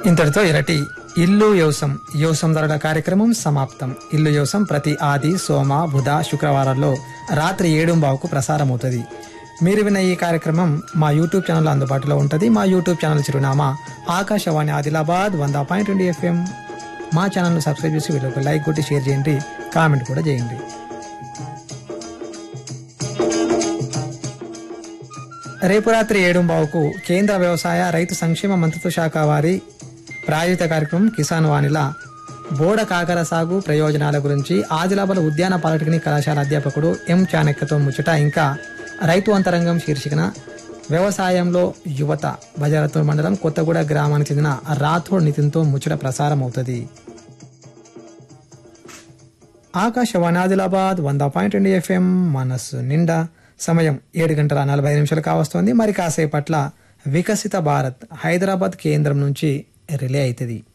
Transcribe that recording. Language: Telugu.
ఇంతటితో ఇరటి ఇల్లు వ్యవసం ధరల కార్యక్రమం సమాప్తం. ఇల్లు వ్యవసం ప్రతి ఆది, సోమ, బుధ, శుక్రవారాల్లో రాత్రి 7:15కు ప్రసారమవుతుంది. మీరు విన్న ఈ కార్యక్రమం మా యూట్యూబ్ ఛానల్లో అందుబాటులో ఉంటుంది. మా యూట్యూబ్ ఛానల్ చిరునామా ఆకాశవాణి ఆదిలాబాద్ 100.2 FM. మా ఛానల్ను సబ్స్క్రైబ్ చేసి వీడియోకి లైక్ కొట్టి షేర్ చేయండి, కామెంట్ కూడా చేయండి. రేపు రాత్రి 7:15కు కేంద్ర వ్యవసాయ రైతు సంక్షేమ మంత్రిత్వ శాఖ వారి ప్రాయోజిత కార్యక్రమం కిసాన్ వాణిల బోడ కాకర సాగు ప్రయోజనాల గురించి ఆదిలాబాద్ ఉద్యాన పాలిటెక్నిక్ కళాశాల అధ్యాపకుడు ఎం చాణక్యతో ముచ్చట, ఇంకా రైతు అంతరంగం శీర్షికన వ్యవసాయంలో యువత బజారతూర్ మండలం కొత్తగూడ గ్రామానికి చెందిన రాథోడ్ నితిన్తో ముచ్చట ప్రసారం అవుతుంది. ఆకాశవాణి ఆదిలాబాద్ 100.2 FM మనస్సు నిండా. సమయం 7:40 కావస్తోంది. మరి కాసేపట్ల వికసిత భారత్ హైదరాబాద్ కేంద్రం నుంచి రిలే అవుతుంది.